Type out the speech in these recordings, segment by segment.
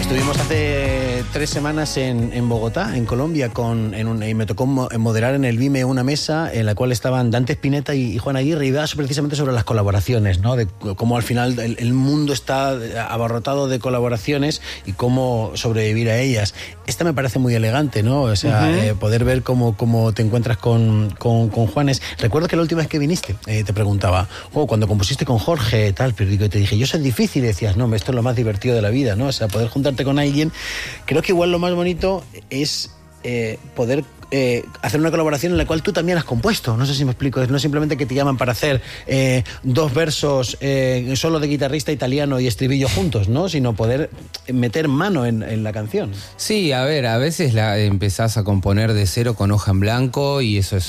Estuvimos hace 3 semanas en Bogotá, en Colombia, y me tocó moderar en el Vime una mesa en la cual estaban Dante Spinetta y Juan Aguirre, y hablaba precisamente sobre las colaboraciones, ¿no? De cómo al final el mundo está abarrotado de colaboraciones y cómo sobrevivir a ellas. Esta me parece muy elegante, ¿no? O sea, poder ver cómo te encuentras con Juanes. Recuerdo que la última vez que viniste te preguntaba, cuando compusiste con Jorge, tal, pero te dije, yo soy difícil, y decías, no, esto es lo más divertido de la vida, ¿no? O sea, poder juntarte con alguien. Creo que igual lo más bonito es poder hacer una colaboración en la cual tú también has compuesto. No sé si me explico. No simplemente que te llaman para hacer 2 versos solo de guitarrista italiano y estribillo juntos, ¿no? Sino poder meter mano en la canción. Sí, a ver, a veces empezás a componer de cero con hoja en blanco, y eso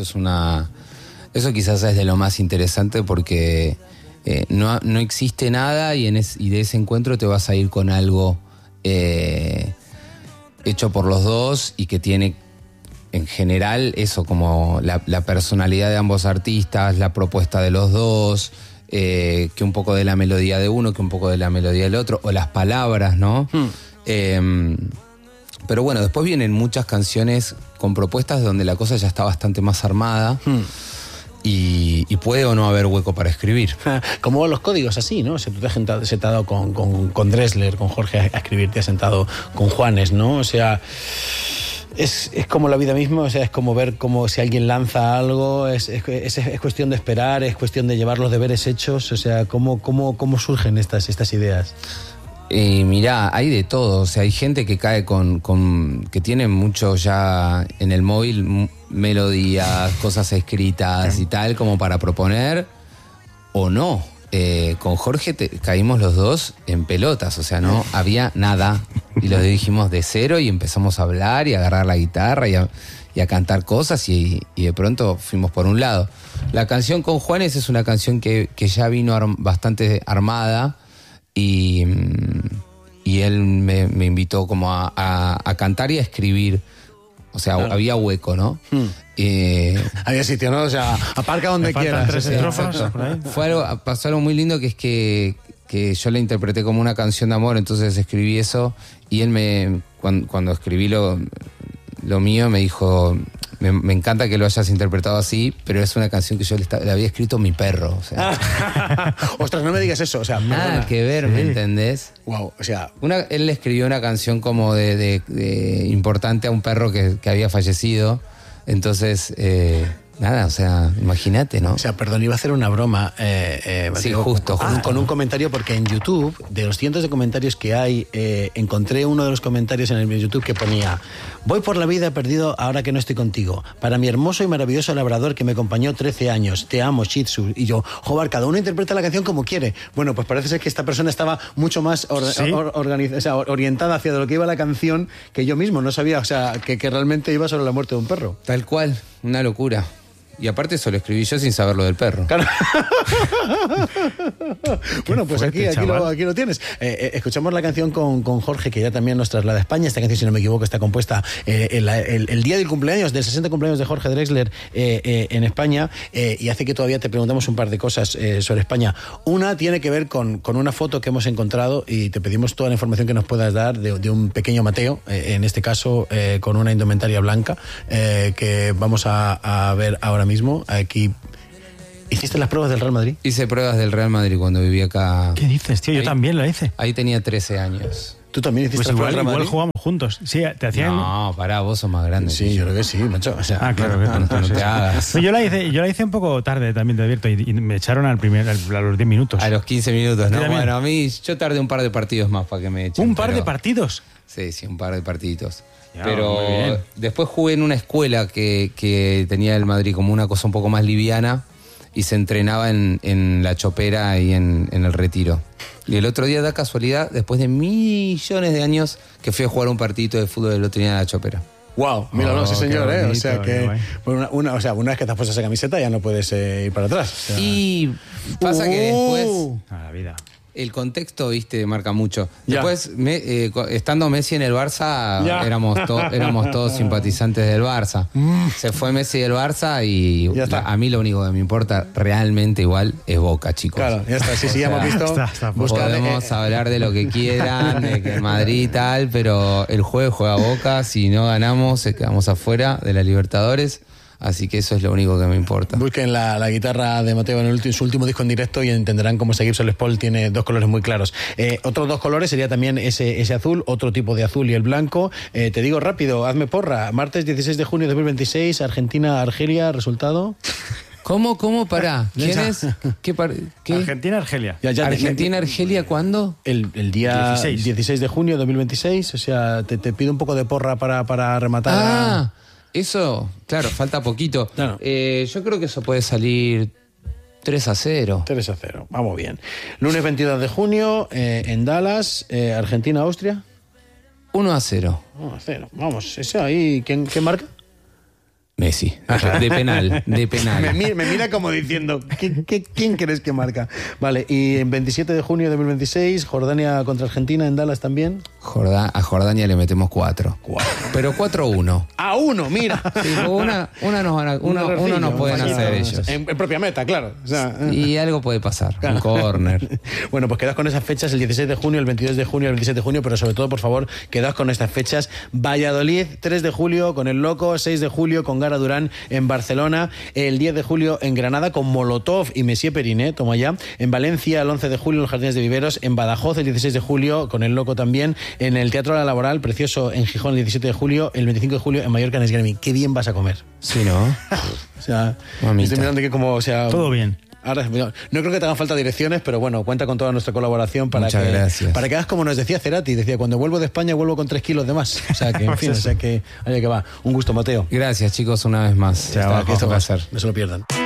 quizás es de lo más interesante, porque no existe nada, y de ese encuentro te vas a ir con algo hecho por los dos, y que tiene en general eso, como la personalidad de ambos artistas, la propuesta de los dos, que un poco de la melodía de uno, que un poco de la melodía del otro, o las palabras, ¿no? Pero bueno, después vienen muchas canciones con propuestas donde la cosa ya está bastante más armada. Y puede o no haber hueco para escribir. Como los códigos así, ¿no? O sea, tú te has sentado con Drexler, con Jorge a escribir, te has sentado con Juanes, ¿no? O sea, es como la vida misma, o sea, es como ver cómo si alguien lanza algo, es cuestión de esperar, es cuestión de llevar los deberes hechos, o sea, cómo surgen estas ideas. Mirá, hay de todo. O sea, hay gente que cae que tiene mucho ya en el móvil, melodías, cosas escritas y tal, como para proponer, o no. Con Jorge caímos los dos en pelotas, o sea, no había nada. Y lo dijimos de cero, y empezamos a hablar y a agarrar la guitarra y a cantar cosas, y de pronto fuimos por un lado. La canción con Juanes es una canción que ya vino bastante armada, y él me invitó como a cantar y a escribir. O sea, claro, había hueco, ¿no? Había sitio, ¿no? O sea, aparca donde quieras. 3 estrofas. Pasó algo muy lindo, que es que yo la interpreté como una canción de amor, entonces escribí eso, y él cuando escribí lo mío, me dijo, me encanta que lo hayas interpretado así, pero es una canción que yo le había escrito a mi perro. O sea. Ostras, no me digas eso. O sea, nada perdona. que ver, ¿me entendés? Wow, o sea. Él le escribió una canción como de importante a un perro que había fallecido. Entonces, nada, o sea, imagínate, ¿no? O sea, perdón, iba a hacer una broma. Sí, justo. Con un comentario, porque en YouTube, de los cientos de comentarios que hay, encontré uno de los comentarios en el YouTube que ponía: voy por la vida perdido ahora que no estoy contigo. Para mi hermoso y maravilloso labrador que me acompañó 13 años. Te amo, Shih Tzu. Y yo, joder, cada uno interpreta la canción como quiere. Bueno, pues parece ser que esta persona estaba mucho más orientada hacia lo que iba la canción, que yo mismo no sabía, o sea, que realmente iba sobre la muerte de un perro. Tal cual, una locura. Y aparte eso lo escribí yo sin saber lo del perro. Claro. Bueno, pues fuerte, aquí lo tienes. Escuchamos la canción con Jorge, que ya también nos traslada a España. Esta canción, si no me equivoco, está compuesta el día del cumpleaños, del 60 cumpleaños de Jorge Drexler en España, y hace que todavía te preguntamos un par de cosas sobre España. Una tiene que ver con una foto que hemos encontrado, y te pedimos toda la información que nos puedas dar de un pequeño Mateo, en este caso con una indumentaria blanca, que vamos a ver ahora mismo. Aquí. ¿Hiciste las pruebas del Real Madrid? Hice pruebas del Real Madrid cuando vivía acá. ¿Qué dices, tío? Yo también la hice. Ahí tenía 13 años. ¿Tú también hiciste las pruebas del Real Madrid? Igual jugamos juntos. Sí, te hacían... No, pará, vos sos más grande. Sí, yo creo que sí, macho. O sea, claro. No te hagas. Pues yo la hice un poco tarde, también te advierto, y me echaron a los 10 minutos. A los 15 minutos, ¿no? También. Bueno, yo tardé un par de partidos más para que me echen. ¿Un par de partidos? Sí, un par de partiditos. Ya, pero después jugué en una escuela que tenía el Madrid como una cosa un poco más liviana, y se entrenaba en La Chopera y en el Retiro. Y el otro día, da casualidad, después de millones de años, que fui a jugar un partidito de fútbol el otro día en La Chopera. Wow, míralo, sí señor, bonito, o sea que una vez que te has puesto esa camiseta ya no puedes ir para atrás. O sea. Y pasa que después... A la vida. El contexto, viste, marca mucho. Ya. Después, estando Messi en el Barça, Ya. éramos todos simpatizantes del Barça. Se fue Messi del Barça y Ya está. a mí lo único que me importa realmente igual es Boca, chicos. Claro, ya está. Sí, ya hemos visto. Está. Buscan, Podemos hablar de lo que quieran, de que Madrid y tal, pero el jueves juega Boca. Si no ganamos, quedamos afuera de la Libertadores. Así que eso es lo único que me importa. Busquen la guitarra de Mateo en su último disco en directo y entenderán cómo ese Gibson Les Paul tiene dos colores muy claros. Otros dos colores sería también ese azul, otro tipo de azul y el blanco. Te digo rápido, hazme porra. Martes 16 de junio de 2026, Argentina-Argelia, resultado. ¿Cómo? Pará. ¿Quién es? ¿Qué? Argentina-Argelia. Ya, ¿Argentina-Argelia cuándo? El día 16 de junio de 2026, o sea, te pido un poco de porra para rematar. Eso, claro, falta poquito. Claro. Yo creo que eso puede salir 3-0. 3-0, vamos bien. Lunes 22 de junio, en Dallas, Argentina-Austria. 1-0. 1-0, vamos, eso ahí, ¿quién marca? Messi, de penal. Me mira como diciendo, ¿quién crees que marca? Vale, y en 27 de junio de 2026, Jordania contra Argentina en Dallas también. A Jordania le metemos 4. Pero 4-1. A 1, mira. Sí, una nos pueden hacer ellos. En propia meta, claro. O sea, Y algo puede pasar, un córner. Bueno, pues quedad con esas fechas, el 16 de junio, el 22 de junio, el 27 de junio, pero sobre todo, por favor, quedad con estas fechas. Valladolid, 3 de julio con El Loco, 6 de julio con Gara Durán en Barcelona, el 10 de julio en Granada con Molotov y Messier Periné, toma ya, en Valencia el 11 de julio en los Jardines de Viveros, en Badajoz el 16 de julio con El Loco también, en el Teatro La Laboral, precioso, en Gijón el 17 de julio, el 25 de julio en Mallorca en Esgremi. Qué bien vas a comer. Sí, ¿no? O sea, Mamita. estoy mirando que como, o sea... Todo bien. Ahora, no creo que te hagan falta direcciones, pero bueno, cuenta con toda nuestra colaboración para Muchas gracias. para que hagas como nos decía Cerati, decía, cuando vuelvo de España vuelvo con 3 kilos de más. O sea que, en fin, allá que va. Un gusto, Mateo. Gracias, chicos, una vez más. Chao, Un placer. No se lo pierdan.